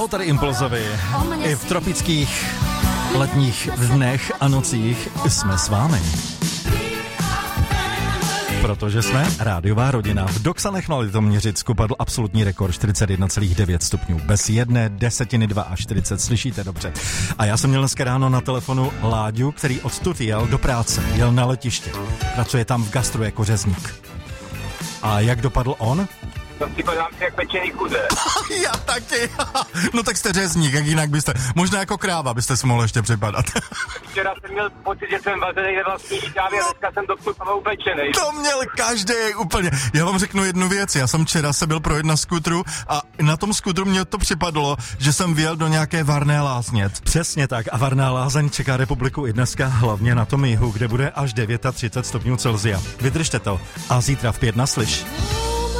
Halo tady Impulzovi. I v tropických letních dnech a nocích jsme s vámi. Protože jsme rádiová rodina. V Doksanech na Litoměřicku padl absolutní rekord 41,9 stupňů. Bez 1/10 slyšíte dobře. A já jsem měl dneska ráno na telefonu Láďu, který odtud jel do práce. Jel na letiště. Pracuje tam v gastru jako řezník. A jak dopadl on? To připadám si jak pečený kuře. Já taky. No tak jste řezník, jak jinak byste. Možná jako kráva byste si mohl ještě připadat. Včera jsem měl pocit, že jsem vařenej ve vlastní šťávě, a dneska jsem dokonce upečenej. To měl každý úplně. Já vám řeknu jednu věc. Já jsem včera se byl projet na skutru a na tom skutru mě to připadlo, že jsem vjel do nějaké Varné lázně. Přesně tak. A Varná lázeň čeká republiku i dneska, hlavně na tom jihu, kde bude až 39 stupňů Celsia. Vydržte to. A zítra v 5 naslyš.